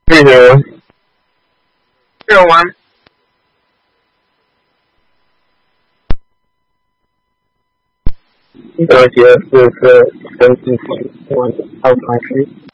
601. Because yes, there's a 20.1 out country.